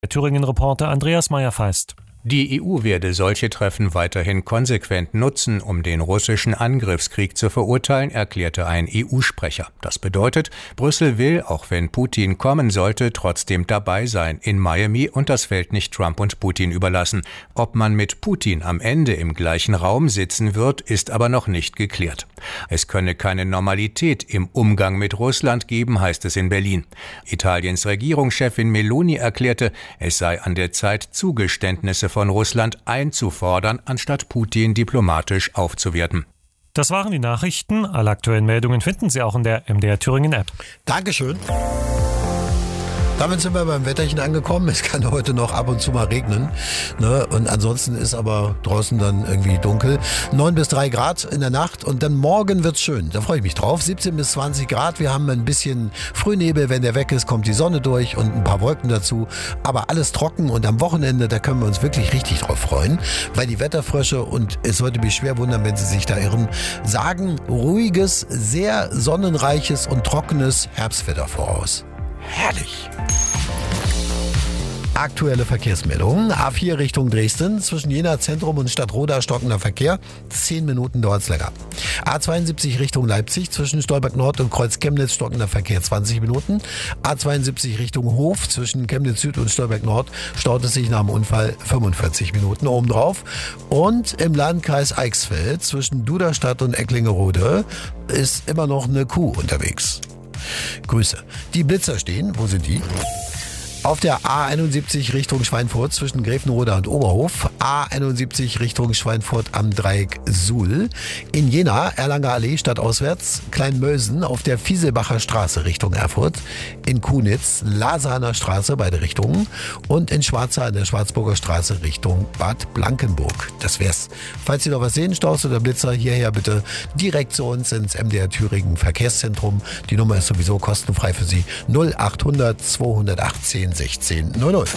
Der Thüringen-Reporter Andreas Meyer-Feist. Die EU werde solche Treffen weiterhin konsequent nutzen, um den russischen Angriffskrieg zu verurteilen, erklärte ein EU-Sprecher. Das bedeutet, Brüssel will, auch wenn Putin kommen sollte, trotzdem dabei sein in Miami und das Feld nicht Trump und Putin überlassen. Ob man mit Putin am Ende im gleichen Raum sitzen wird, ist aber noch nicht geklärt. Es könne keine Normalität im Umgang mit Russland geben, heißt es in Berlin. Italiens Regierungschefin Meloni erklärte, es sei an der Zeit, Zugeständnisse von Russland einzufordern, anstatt Putin diplomatisch aufzuwerten. Das waren die Nachrichten. Alle aktuellen Meldungen finden Sie auch in der MDR Thüringen App. Dankeschön. Damit sind wir beim Wetterchen angekommen. Es kann heute noch ab und zu mal regnen. Ne? Und ansonsten ist aber draußen dann irgendwie dunkel. 9 bis 3 Grad in der Nacht und dann morgen wird's schön. Da freue ich mich drauf. 17 bis 20 Grad. Wir haben ein bisschen Frühnebel. Wenn der weg ist, kommt die Sonne durch und ein paar Wolken dazu. Aber alles trocken und am Wochenende, da können wir uns wirklich richtig drauf freuen. Weil die Wetterfrösche, und es sollte mich schwer wundern, wenn Sie sich da irren, sagen ruhiges, sehr sonnenreiches und trockenes Herbstwetter voraus. Herrlich. Aktuelle Verkehrsmeldungen. A4 Richtung Dresden. Zwischen Jena Zentrum und Stadtroda stockender Verkehr. 10 Minuten dauert es länger. A72 Richtung Leipzig. Zwischen Stolberg Nord und Kreuz Chemnitz stockender Verkehr 20 Minuten. A72 Richtung Hof. Zwischen Chemnitz Süd und Stolberg Nord staut es sich nach dem Unfall 45 Minuten obendrauf. Und im Landkreis Eichsfeld zwischen Duderstadt und Ecklingerode ist immer noch eine Kuh unterwegs. Grüße. Die Blitzer stehen. Wo sind die? Auf der A71 Richtung Schweinfurt zwischen Gräfenroda und Oberhof. A71 Richtung Schweinfurt am Dreieck Suhl. In Jena, Erlanger Allee stadtauswärts, Kleinmölsen auf der Fieselbacher Straße Richtung Erfurt. In Kunitz, Lasaner Straße, beide Richtungen. Und in Schwarza an der Schwarzburger Straße Richtung Bad Blankenburg. Das wär's. Falls Sie noch was sehen, Staus oder Blitzer, hierher bitte direkt zu uns ins MDR Thüringen Verkehrszentrum. Die Nummer ist sowieso kostenfrei für Sie. 0800 218 1600.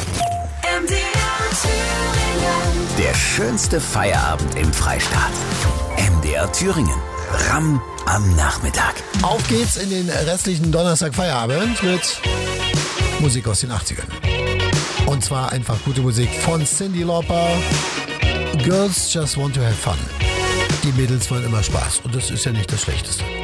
Der schönste Feierabend im Freistaat. MDR Thüringen. Ramm am Nachmittag. Auf geht's in den restlichen Donnerstag-Feierabend mit Musik aus den 80ern. Und zwar einfach gute Musik von Cyndi Lauper. Girls just want to have fun. Die Mädels wollen immer Spaß und das ist ja nicht das Schlechteste.